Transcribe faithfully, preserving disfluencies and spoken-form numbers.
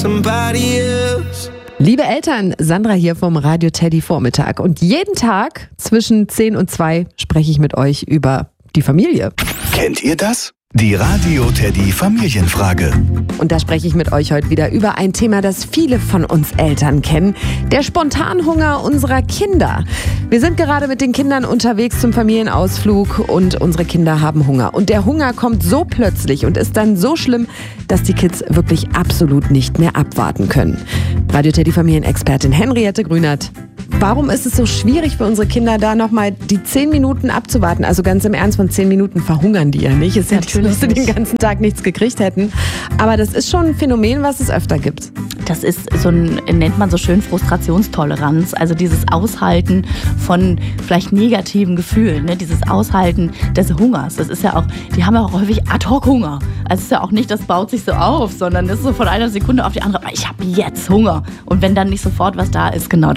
somebody else. Liebe Eltern, Sandra hier vom Radio Teddy Vormittag. Und jeden Tag zwischen zehn und zwei spreche ich mit euch über die Familie. Kennt ihr das? Die Radio Teddy Familienfrage. Und da spreche ich mit euch heute wieder über ein Thema, das viele von uns Eltern kennen. Der Spontanhunger unserer Kinder. Wir sind gerade mit den Kindern unterwegs zum Familienausflug und unsere Kinder haben Hunger. Und der Hunger kommt so plötzlich und ist dann so schlimm, dass die Kids wirklich absolut nicht mehr abwarten können. Radio Teddy Familienexpertin Henriette Grünert. Warum ist es so schwierig für unsere Kinder, da nochmal die zehn Minuten abzuwarten? Also ganz im Ernst, von zehn Minuten verhungern die ja nicht. Es ist ja nicht so, dass sie den ganzen Tag nichts gekriegt hätten. Aber das ist schon ein Phänomen, was es öfter gibt. Das ist so ein, nennt man so schön Frustrationstoleranz. Also dieses Aushalten von vielleicht negativen Gefühlen, ne? Dieses Aushalten des Hungers. Das ist ja auch, die haben ja auch häufig Ad-hoc-Hunger. Also es ist ja auch nicht, das baut sich so auf, sondern das ist so von einer Sekunde auf die andere, ich habe jetzt Hunger. Und wenn dann nicht sofort was da ist, genau